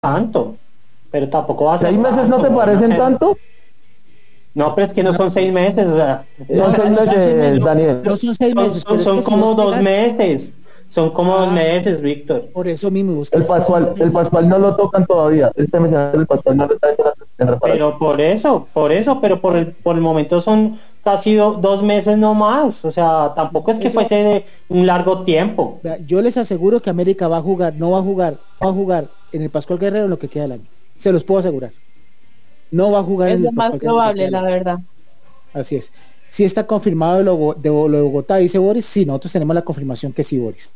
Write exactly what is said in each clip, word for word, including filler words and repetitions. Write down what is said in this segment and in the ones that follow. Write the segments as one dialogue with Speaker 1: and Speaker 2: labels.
Speaker 1: tanto, pero tampoco va a ser
Speaker 2: ¿Seis meses
Speaker 1: tanto,
Speaker 2: no te
Speaker 1: van a
Speaker 2: parecen
Speaker 1: ser-
Speaker 2: tanto?
Speaker 1: No, pero es que no son seis meses, o sea,
Speaker 2: Son
Speaker 1: son,
Speaker 2: seis
Speaker 3: no son seis
Speaker 2: meses,
Speaker 3: meses.
Speaker 2: Daniel.
Speaker 3: No son seis
Speaker 1: son-
Speaker 3: meses,
Speaker 1: son-
Speaker 3: pero es
Speaker 1: son
Speaker 3: que si
Speaker 1: como
Speaker 3: vos
Speaker 1: dos
Speaker 3: pegas-
Speaker 1: meses, son como dos
Speaker 3: Ah.
Speaker 1: meses, Víctor.
Speaker 3: Por eso mismo, vos
Speaker 2: El
Speaker 3: crees que
Speaker 2: Pascual,
Speaker 3: son-
Speaker 2: el Pascual no lo tocan todavía. Este mes el Pascual no lo está en reparación.
Speaker 1: Pero por eso, por eso, pero por el, por el momento son casi do- dos meses no más, o sea, tampoco es que
Speaker 3: Eso-
Speaker 1: fuese un largo tiempo.
Speaker 3: Vea, yo les aseguro que América va a jugar, no va a jugar, va a jugar en el Pascual Guerrero en lo que queda del año. Se los puedo asegurar. No va a jugar
Speaker 4: Es
Speaker 3: en
Speaker 4: lo
Speaker 3: el
Speaker 4: más
Speaker 3: Pascual Guerrero en lo que
Speaker 4: probable,
Speaker 3: queda
Speaker 4: la
Speaker 3: del año.
Speaker 4: verdad.
Speaker 3: Así es. Si está confirmado de lo, Bo- de lo de Bogotá, dice Boris, sí, nosotros tenemos la confirmación que sí, Boris.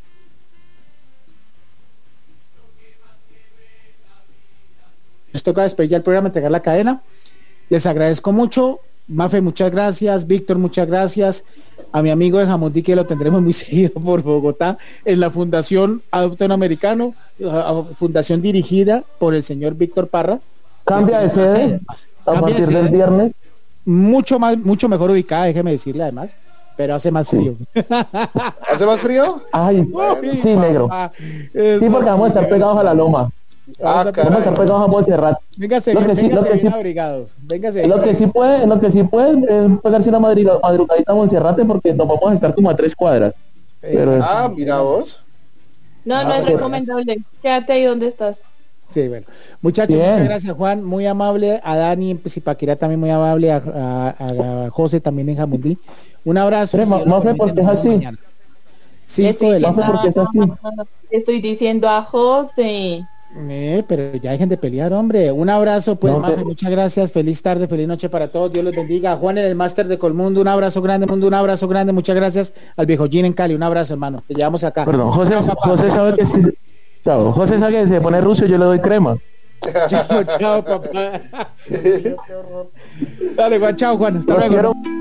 Speaker 3: Nos toca despedir ya el programa, entregar la cadena. Les agradezco mucho. Mafe, muchas gracias. Víctor, muchas gracias. A mi amigo de Jamundí, que lo tendremos muy seguido por Bogotá, en la Fundación Adopta un Americano, a- a- fundación dirigida por el señor Víctor Parra.
Speaker 2: Cambia de sede a
Speaker 3: Cambia de
Speaker 2: partir del
Speaker 3: sede.
Speaker 2: viernes.
Speaker 3: Mucho más, mucho mejor ubicada, déjeme decirle además, pero hace más
Speaker 2: Sí.
Speaker 3: frío.
Speaker 5: ¿Hace más frío?
Speaker 2: Ay, sí, negro.
Speaker 3: Ah,
Speaker 2: Sí, porque vamos a estar pegados a la loma.
Speaker 5: Ah,
Speaker 2: Vamos a
Speaker 5: caray.
Speaker 2: estar pegados a Montserrat.
Speaker 3: Véngase,
Speaker 2: Lo que
Speaker 3: bien,
Speaker 2: sí- lo
Speaker 3: véngase
Speaker 2: que
Speaker 3: bien
Speaker 2: sí-
Speaker 3: abrigados. Véngase
Speaker 2: Lo
Speaker 3: bien
Speaker 2: que sí puede, lo que sí puede es pegarse una madriga- madrugadita a Monserrate porque nos vamos a estar como a tres cuadras. Pero
Speaker 5: Ah, mira vos.
Speaker 4: No, no
Speaker 2: Ah,
Speaker 4: es
Speaker 2: porque-
Speaker 4: recomendable. Quédate ahí donde estás.
Speaker 3: Sí, bueno. Muchachos,
Speaker 2: Bien.
Speaker 3: muchas gracias, Juan, muy amable. A Dani en Zipaquirá también muy amable. A, a- a José también en Jamundí. Un abrazo.
Speaker 2: Pero,
Speaker 3: Sí,
Speaker 2: no sé
Speaker 3: nos
Speaker 2: por qué es
Speaker 3: vemos
Speaker 2: así.
Speaker 3: mañana. Cinco
Speaker 4: Estoy
Speaker 3: de la
Speaker 2: Mafe,
Speaker 4: diciendo
Speaker 2: ¿por qué es así?
Speaker 4: a- Estoy diciendo a José.
Speaker 3: Eh, pero ya hay gente pelear, hombre. Un abrazo, pues,
Speaker 2: No,
Speaker 3: Mafe,
Speaker 2: que-
Speaker 3: muchas gracias. Feliz tarde, feliz noche para todos. Dios los bendiga. A Juan en el máster de Colmundo, un abrazo grande, Mundo, un abrazo grande. Muchas gracias al viejo Gin en Cali. Un abrazo, hermano. Te llevamos acá.
Speaker 2: Perdón, José,
Speaker 3: Chao, papá.
Speaker 2: José sabe que si, chao, José sabe que si se pone ruso yo le doy crema.
Speaker 3: Chao, chao, papá. Dale, Juan, chao, Juan. Hasta
Speaker 2: Los
Speaker 3: luego.
Speaker 2: quiero.